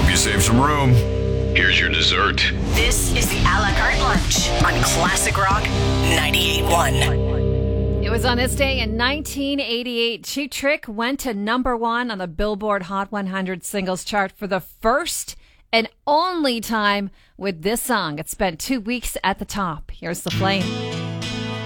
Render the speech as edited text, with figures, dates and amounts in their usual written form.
Hope you save some room. Here's your dessert. This is the a la carte lunch on Classic Rock 98.1. It was on this day in 1988. Cheap Trick went to number one on the Billboard Hot 100 singles chart for the first and only time with this song. It spent 2 weeks at the top. Here's The Flame.